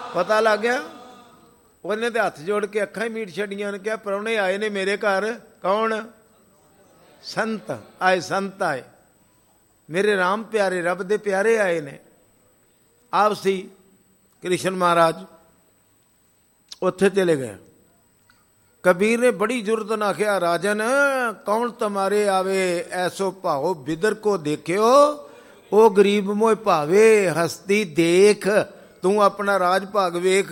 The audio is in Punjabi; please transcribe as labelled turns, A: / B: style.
A: ਪਤਾ ਲੱਗ ਗਿਆ। ਉਹਨੇ ਤੇ ਹੱਥ ਜੋੜ ਕੇ ਅੱਖਾਂ ਹੀ ਮੀਟ ਛੱਡੀਆਂ ਨੇ, ਕਿਹਾ ਪ੍ਰਾਹੁਣੇ ਆਏ ਨੇ ਮੇਰੇ ਘਰ। ਕੌਣ? ਸੰਤ ਆਏ, ਸੰਤ ਆਏ, ਮੇਰੇ ਰਾਮ ਪਿਆਰੇ, ਰੱਬ ਦੇ ਪਿਆਰੇ ਆਏ ਨੇ। ਆਪ ਸੀ ਕ੍ਰਿਸ਼ਨ ਮਹਾਰਾਜ। ਉੱਥੇ ਚਲੇ ਗਏ। ਕਬੀਰ ਨੇ ਬੜੀ ਜ਼ੁਰਤ ਨਾਲ ਕਿਹਾ, ਰਾਜਨ ਕੌਣ ਤੁਮਾਰੇ ਆਵੇ, ਐਸੋ ਭਾਓ ਬਿਦਰ ਕੋ ਦੇਖਿਓ, ਉਹ ਗਰੀਬ ਮੋਹ ਭਾਵੇ, ਹਸਤੀ ਦੇਖ, ਤੂੰ ਆਪਣਾ ਰਾਜ ਭਾਗ ਵੇਖ।